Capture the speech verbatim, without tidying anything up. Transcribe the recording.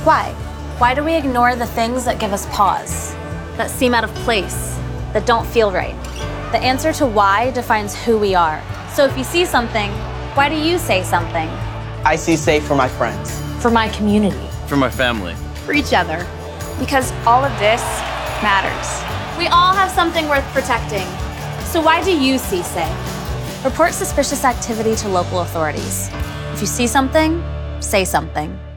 Why? Why do we ignore the things that give us pause, that seem out of place, that don't feel right? The answer to why defines who we are. So if you see something, why do you say something? I see safe for my friends. For my community. For my family. For each other. Because all of this matters. We all have something worth protecting. So why do you see say? Report suspicious activity to local authorities. If you see something, say something.